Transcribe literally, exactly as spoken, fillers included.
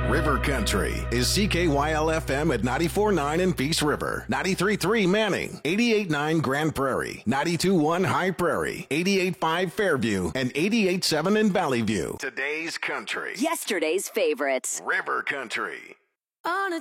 River Country is C K Y L F M at ninety-four point nine in Peace River, ninety-three point three Manning, eighty-eight point nine Grand Prairie, ninety-two point one High Prairie, eighty-eight point five Fairview, and eighty-eight point seven in Valley View. Today's country. Yesterday's favorites. River Country. On a